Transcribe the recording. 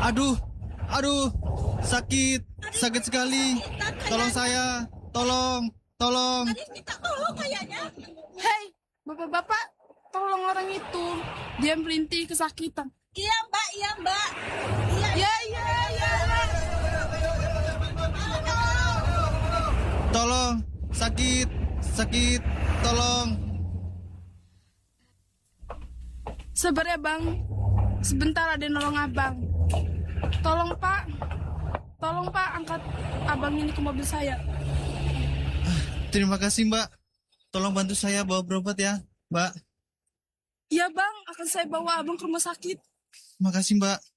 Aduh, aduh, sakit, sakit sekali. Tolong saya, tolong, tolong. Tadi minta tolong kayaknya. Hei, bapak-bapak, tolong orang itu. Dia merintih kesakitan. Iya mbak, iya mbak. Iya, Ya, ya, ya. Tolong, sakit, sakit, tolong. Sabar ya bang, sebentar ada yang nolong abang. Tolong pak, angkat abang ini ke mobil saya. Terima kasih, Mbak. Tolong bantu saya bawa berobat ya, Mbak. Iya bang, akan saya bawa abang ke rumah sakit. Makasih, Mbak.